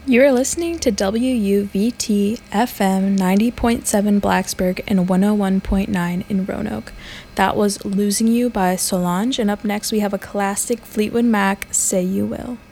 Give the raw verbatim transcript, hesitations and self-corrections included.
You are listening to W U V T F M ninety point seven Blacksburg and one oh one point nine in Roanoke. That was Losing You by Solange, and up next we have a classic Fleetwood Mac, Say You Will.